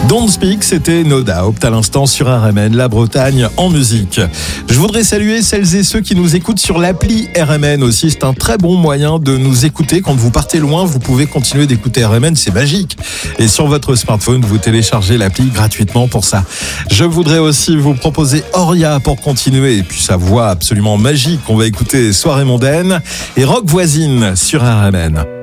Don't Speak, c'était No Doubt à l'instant sur RMN, la Bretagne en musique. Je voudrais saluer celles et ceux qui nous écoutent sur l'appli RMN aussi. C'est un très bon moyen de nous écouter. Quand vous partez loin, vous pouvez continuer d'écouter RMN, c'est magique. Et sur votre smartphone, vous téléchargez l'appli gratuitement pour ça. Je voudrais aussi vous proposer Oria pour continuer. Et puis sa voix absolument magique. On va écouter Soirée mondaine et Rock voisine sur RMN.